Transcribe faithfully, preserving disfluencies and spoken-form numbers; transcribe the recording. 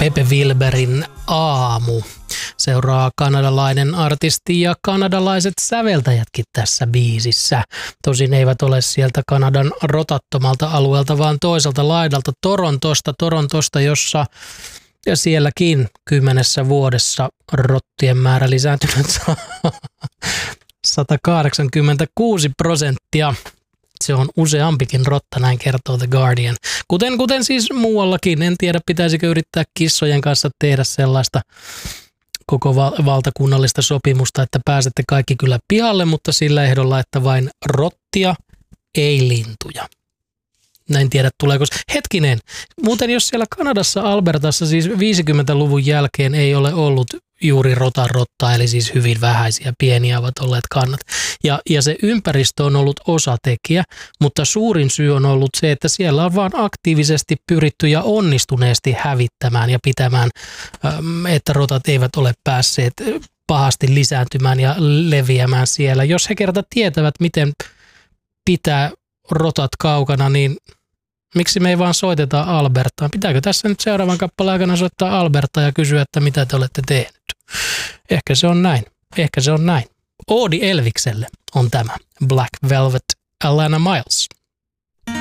Pepe Wilberin Aamu. Seuraa kanadalainen artisti ja kanadalaiset säveltäjätkin tässä biisissä. Tosin eivät ole sieltä Kanadan rotattomalta alueelta, vaan toiselta laidalta Torontosta, Torontosta, jossa ja sielläkin kymmenessä vuodessa rottien määrä lisääntynyt sata kahdeksankymmentäkuusi prosenttia. Se on useampikin rotta, näin kertoo The Guardian. Kuten, kuten siis muuallakin, en tiedä pitäisikö yrittää kissojen kanssa tehdä sellaista koko val- valtakunnallista sopimusta, että pääsette kaikki kyllä pihalle, mutta sillä ehdolla, että vain rottia, ei lintuja. Näin tiedä tuleeko. Hetkinen, muuten jos siellä Kanadassa Albertassa siis viisikymmentäluvun jälkeen ei ole ollut juuri rotarottaa, eli siis hyvin vähäisiä, pieniä ovat olleet kannat. Ja, ja se ympäristö on ollut osatekijä, mutta suurin syy on ollut se, että siellä on vaan aktiivisesti pyritty ja onnistuneesti hävittämään ja pitämään, että rotat eivät ole päässeet pahasti lisääntymään ja leviämään siellä. Jos he kerta tietävät, miten pitää rotat kaukana, niin miksi me ei vaan soiteta Albertaan? Pitääkö tässä nyt seuraavan kappaleen aikana soittaa Albertaa ja kysyä, että mitä te olette tehneet? Ehkä se on näin. Ehkä se on näin. Oodi Elvikselle on tämä Black Velvet Alana Miles.